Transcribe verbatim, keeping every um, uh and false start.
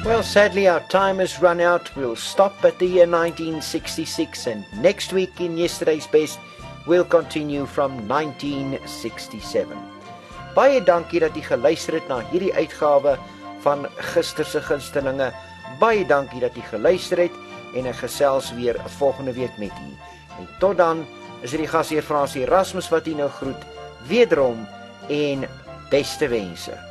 Well, sadly our time has run out. We'll stop at the year nineteen sixty-six, and next week in Yesterday's Best we'll continue from nineteen sixty-seven. Baie dankie dat jy geluister het na hierdie uitgawe van Gister se Gunstelinge. Baie dankie dat jy geluister het en ek gesels weer volgende week met u. En tot dan is dit die gasheer Fransie Erasmus wat u nou groet, wederom en beste wense.